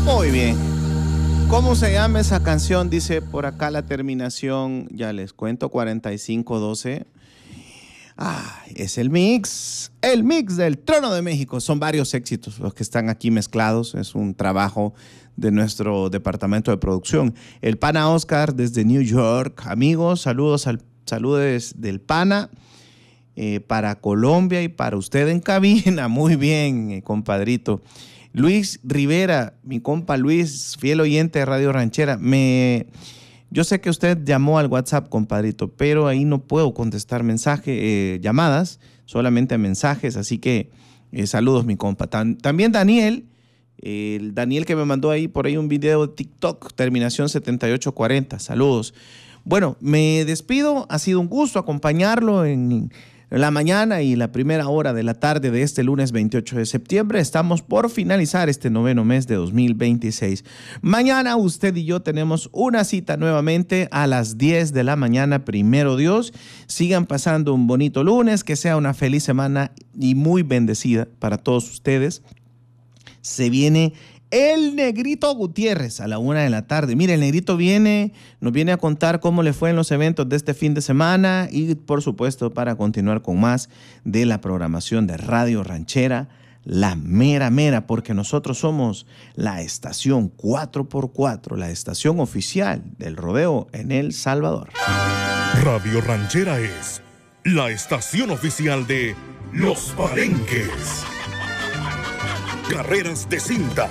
Muy bien. ¿Cómo se llama esa canción? Dice por acá la terminación, ya les cuento, 4512. Es el mix del Trono de México. Son varios éxitos los que están aquí mezclados. Es un trabajo de nuestro departamento de producción. El Pana Oscar desde New York. Amigos, saludos del Pana para Colombia y para usted en cabina. Muy bien, compadrito. Luis Rivera, mi compa Luis, fiel oyente de Radio Ranchera. Yo sé que usted llamó al WhatsApp, compadrito, pero ahí no puedo contestar llamadas, solamente mensajes, así que saludos, mi compa. También Daniel, el Daniel que me mandó ahí por ahí un video de TikTok, terminación 7840, saludos. Bueno, me despido, ha sido un gusto acompañarlo en la mañana y la primera hora de la tarde de este lunes 28 de septiembre. Estamos por finalizar este noveno mes de 2026. Mañana usted y yo tenemos una cita nuevamente a las 10 de la mañana, primero Dios. Sigan pasando un bonito lunes, que sea una feliz semana y muy bendecida para todos ustedes. Se viene el Negrito Gutiérrez a la 1 de la tarde. Mire, el Negrito nos viene a contar cómo le fue en los eventos de este fin de semana y, por supuesto, para continuar con más de la programación de Radio Ranchera, la mera mera, porque nosotros somos la estación 4x4, la estación oficial del rodeo en El Salvador. Radio Ranchera es la estación oficial de Los Palenques, carreras de cintas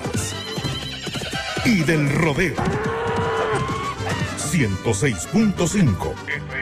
y del rodeo. 106.5